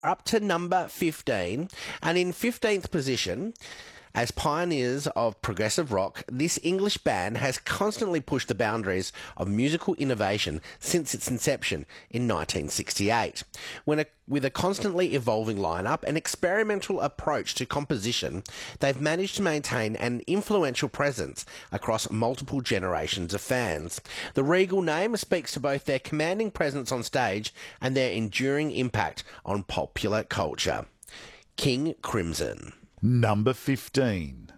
up to number 15. And in 15th position, as pioneers of progressive rock, this English band has constantly pushed the boundaries of musical innovation since its inception in 1968. With a constantly evolving lineup and experimental approach to composition, they've managed to maintain an influential presence across multiple generations of fans. The Regal name speaks to both their commanding presence on stage and their enduring impact on popular culture. King Crimson. Number 15.